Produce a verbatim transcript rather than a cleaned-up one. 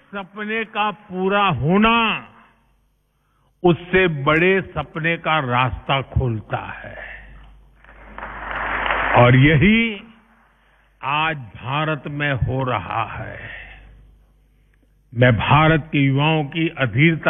सपने का पूरा होना उससे बड़े सपने का रास्ता खोलता है और यही आज भारत में हो रहा है। मैं भारत के युवाओं की अधीरता